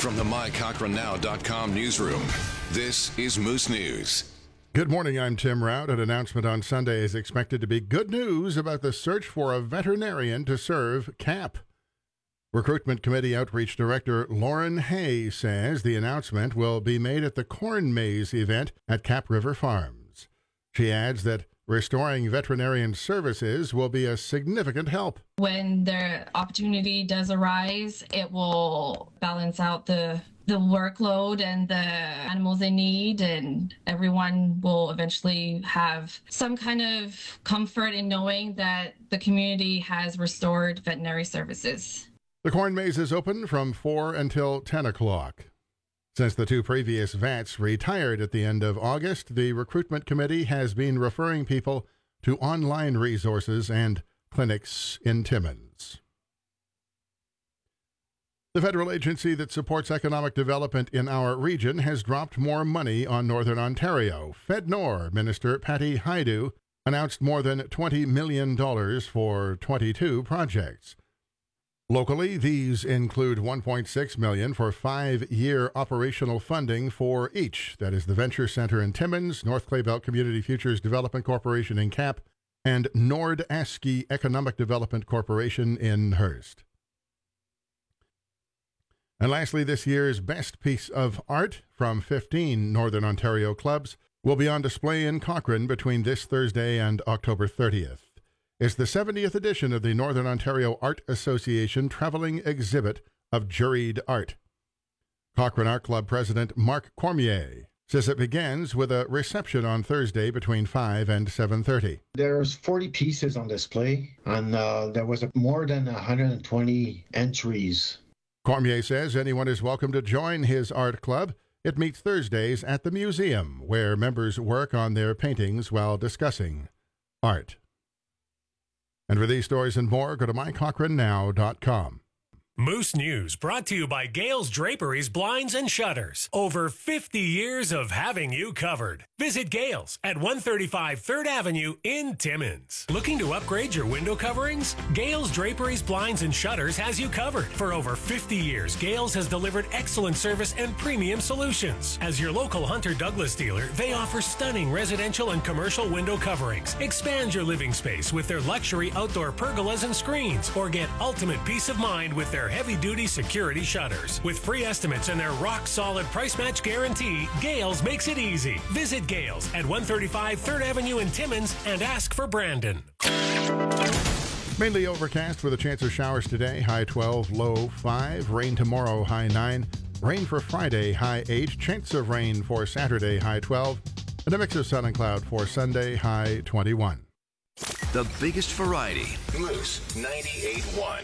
From the MyCochranNow.com newsroom, this is Moose News. Good morning, I'm Tim Rout. An announcement on Sunday is expected to be good news about the search for a veterinarian to serve CAP. Recruitment Committee Outreach Director Lauren Hay says the announcement will be made at the Corn Maze event at Cap River Farms. She adds that restoring veterinarian services will be a significant help. When the opportunity does arise, it will balance out the workload and the animals they need, and everyone will eventually have some kind of comfort in knowing that the community has restored veterinary services. The Corn Maze is open from 4 until 10 o'clock. Since the two previous vets retired at the end of August, the Recruitment Committee has been referring people to online resources and clinics in Timmins. The federal agency that supports economic development in our region has dropped more money on Northern Ontario. FedNor Minister Patty Hajdu announced more than $20 million for 22 projects. Locally, these include $1.6 million for 5-year operational funding for each. That is the Venture Center in Timmins, North Claybelt Community Futures Development Corporation in Cap, and Nord ASCII Economic Development Corporation in Hearst. And lastly, this year's best piece of art from 15 Northern Ontario clubs will be on display in Cochrane between this Thursday and October 30th. It's the 70th edition of the Northern Ontario Art Association traveling exhibit of juried art. Cochrane Art Club President Mark Cormier says it begins with a reception on Thursday between 5 and 7:30. There's 40 pieces on display, and there was more than 120 entries. Cormier says anyone is welcome to join his art club. It meets Thursdays at the museum, where members work on their paintings while discussing art. And for these stories and more, go to mycochrannow.com. Moose News brought to you by Gales Draperies, Blinds, and Shutters. Over 50 years of having you covered. Visit Gales at 135 3rd Avenue in Timmins. Looking to upgrade your window coverings? Gales Draperies, Blinds, and Shutters has you covered. For over 50 years, Gales has delivered excellent service and premium solutions. As your local Hunter Douglas dealer, they offer stunning residential and commercial window coverings. Expand your living space with their luxury outdoor pergolas and screens, or get ultimate peace of mind with their heavy-duty security shutters. With free estimates and their rock-solid price match guarantee, Gales makes it easy. Visit Gales at 135 3rd Avenue in Timmins and ask for Brandon. Mainly overcast with a chance of showers today, high 12, low 5. Rain tomorrow, high 9. Rain for Friday, high 8. Chance of rain for Saturday, high 12. And a mix of sun and cloud for Sunday, high 21. The biggest variety. Moose 98.1.